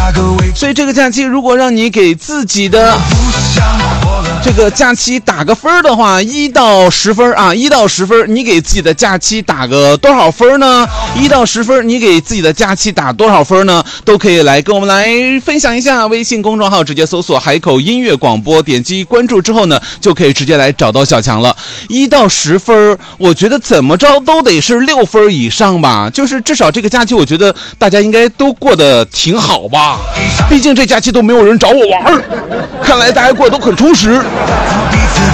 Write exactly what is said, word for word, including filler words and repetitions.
所以这个假期如果让你给自己的这个假期打个分的话，一到十分啊，一到十分，你给自己的假期打个多少分呢？一到十分，你给自己的假期打多少分呢？都可以来跟我们来分享一下。微信公众号直接搜索海口音乐广播，点击关注之后呢，就可以直接来找到小强了。一到十分，我觉得怎么着都得是六分以上吧，就是至少这个假期，我觉得大家应该都过得挺好吧。毕竟这假期都没有人找我玩，看来大家过得都很充实。彼此